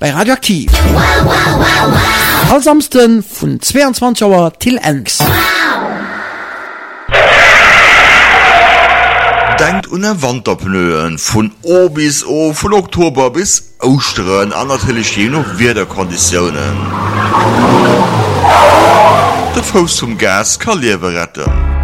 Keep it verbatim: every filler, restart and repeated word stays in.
bei Radioaktiv. All samsten vun zweiundzwanzig Uhr till engs. Denkt un Wanderpnøen vun O bis O, vun Oktober bis Austeren an natürlich je noch Wetterkonditionen. Dat Faust zum Gas kann Leben retten.